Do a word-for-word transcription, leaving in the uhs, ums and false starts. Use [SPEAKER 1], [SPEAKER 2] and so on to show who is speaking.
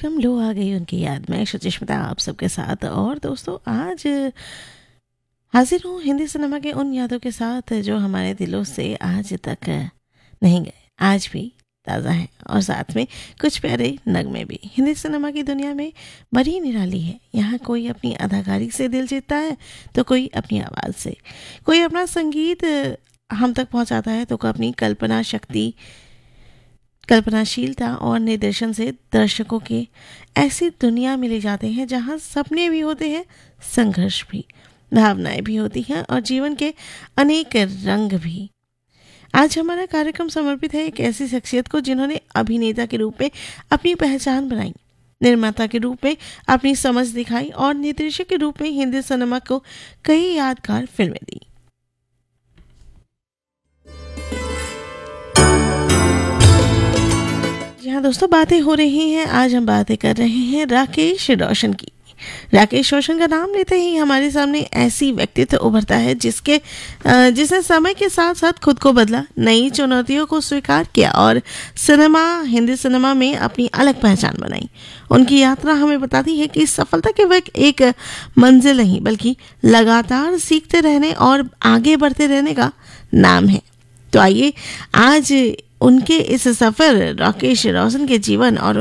[SPEAKER 1] कार्यक्रम लो आ गई उनकी याद में सुचिस्मिता आप सबके साथ। और दोस्तों आज हाजिर हूँ हिंदी सिनेमा के उन यादों के साथ जो हमारे दिलों से आज तक नहीं गए, आज भी ताज़ा हैं और साथ में कुछ प्यारे नगमे भी। हिंदी सिनेमा की दुनिया में बड़ी निराली है। यहाँ कोई अपनी अदाकारी से दिल जीतता है तो कोई अपनी आवाज़ से, कोई अपना संगीत हम तक पहुँचाता है तो कोई अपनी कल्पना शक्ति कल्पनाशीलता और निर्देशन से दर्शकों के ऐसी दुनिया में ले जाते हैं जहाँ सपने भी होते हैं, संघर्ष भी, भावनाएं भी होती हैं और जीवन के अनेक रंग भी। आज हमारा कार्यक्रम समर्पित है एक ऐसी शख्सियत को जिन्होंने अभिनेता के रूप में अपनी पहचान बनाई, निर्माता के रूप में अपनी समझ दिखाई और निर्देशक के रूप में हिंदी सिनेमा को कई यादगार फिल्में दी। यहाँ दोस्तों बातें हो रही हैं, आज हम बातें कर रहे हैं राकेश रोशन की। राकेश रोशन का नाम लेते ही हमारे सामने ऐसी व्यक्तित्व उभरता है जिसके जिसने समय के साथ साथ खुद को बदला, नई चुनौतियों को स्वीकार किया और सिनेमा हिंदी सिनेमा में अपनी अलग पहचान बनाई। उनकी यात्रा हमें बताती है कि सफलता केवल एक मंजिल नहीं बल्कि लगातार सीखते रहने और आगे बढ़ते रहने का नाम है। तो आइए आज उनके इस सफर राकेश रोशन के जीवन और